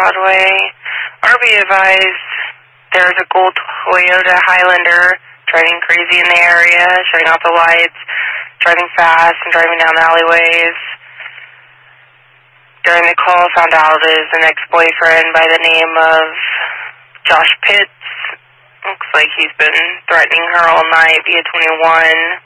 Broadway. RV advised there's a gold Toyota Highlander driving crazy in the area, shutting off the lights, driving fast, and driving down alleyways. During the call, found out is an ex-boyfriend by the name of Josh Pitts. Looks like he's been threatening her all night via 21.